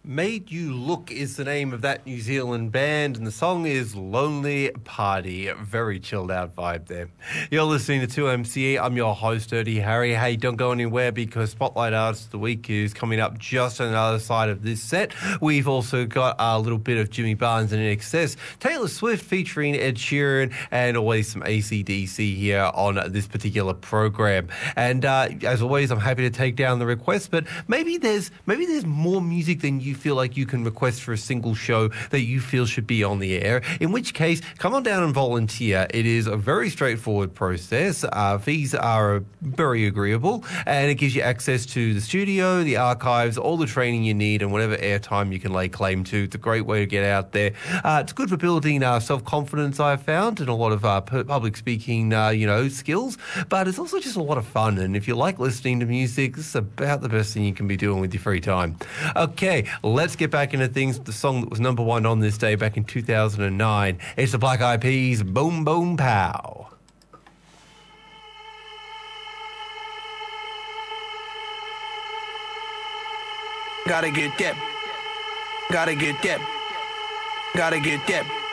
Made You Look is the name of that New Zealand band, and the song is Lonely Party. Very chilled out vibe there. You're listening to 2MCE. I'm your host, Dirty Harry. Hey, don't go anywhere because Spotlight Artist of the Week is coming up just on the other side of this set. We've also got a little bit of Jimmy Barnes and INXS, Taylor Swift featuring Ed Sheeran, and always some AC/DC here on this particular program. And as always, I'm happy to take down the request, but maybe there's more music than you feel like you can request for a single show that you feel should be on the air, in which case, come on down and volunteer. It is a very straightforward process. Fees are very agreeable, and it gives you access to the studio, the archives, all the training you need, and whatever airtime you can lay claim to. It's a great way to get out there. It's good for building self-confidence, I've found, and a lot of public speaking, skills, but it's also just a lot of fun, and if you like listening to music, this is about the best thing you can be doing with your free time. Okay, let's get back into things. The song that was number one on this day back in 2009. It's the Black Eyed Peas, Boom Boom Pow. Gotta get that. Gotta get that. Gotta get that.